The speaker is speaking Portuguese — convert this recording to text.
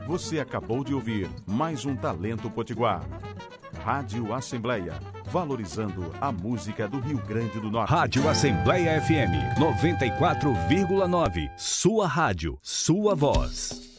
Você acabou de ouvir mais um Talento Potiguar. Rádio Assembleia, valorizando a música do Rio Grande do Norte. Rádio Assembleia FM 94,9. Sua rádio, sua voz.